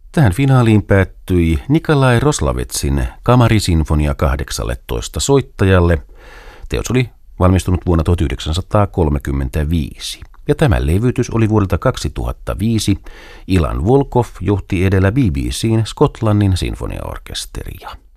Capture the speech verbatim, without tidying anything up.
Tähän finaaliin päättyi Nikolai Roslavecin Kamarisinfonia kahdeksalletoista soittajalle. Teos oli valmistunut vuonna tuhatyhdeksänsataakolmekymmentäviisi. Ja tämä levytys oli vuodelta kaksituhattaviisi. Ilan Volkov johti edellä B B C:n Skotlannin sinfoniaorkesteria.